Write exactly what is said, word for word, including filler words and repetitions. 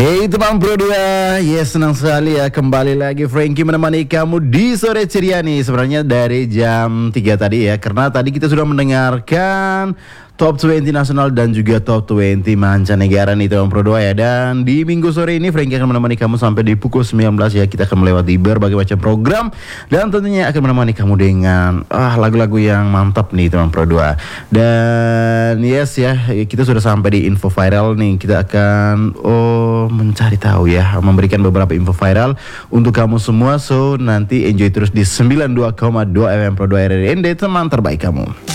Hey teman Pro dua, yes senang sekali ya kembali lagi Frankie menemani kamu di sore ceria nih. Sebenarnya dari jam tiga tadi ya, karena tadi kita sudah mendengarkan Top dua puluh nasional dan juga Top dua puluh mancanegara nih teman Pro dua ya. Dan di minggu sore ini Frankie akan menemani kamu sampai di pukul sembilan belas ya. Kita akan melewati berbagai macam program dan tentunya akan menemani kamu dengan ah lagu-lagu yang mantap nih teman Pro dua. Dan yes ya, kita sudah sampai di info viral nih. Kita akan oh mencari tahu ya, memberikan beberapa info viral untuk kamu semua. So nanti enjoy terus di sembilan puluh dua koma dua F M Pro dua R R N D, teman terbaik kamu.